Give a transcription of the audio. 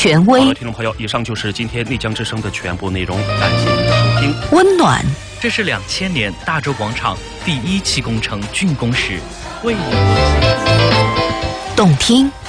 权威。 好了，听众朋友，以上就是今天丽江之声的全部内容，感谢您的收听。 温暖， 这是2000年大洲广场第1期工程竣工时为您贡献。 动听。